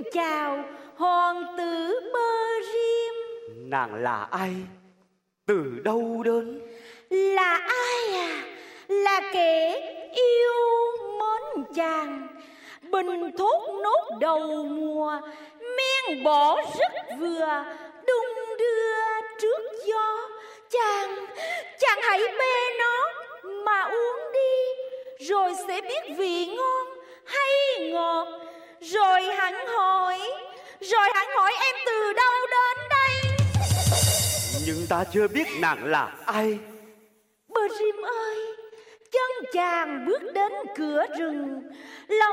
chào hoàng tử Bơ-rim. Nàng là ai? Từ đâu đến? Là ai à? Là kẻ yêu mến chàng. Bình thốt nốt đầu mùa, men bỏ rất vừa, đung đưa trước gió. Chàng hãy bê nó mà uống đi, rồi sẽ biết vị ngon hay ngọt. Rồi hẳn hỏi em từ đâu đến đây. Nhưng ta chưa biết nàng là ai. Bơ-rim ơi, chân chàng bước đến cửa rừng, lòng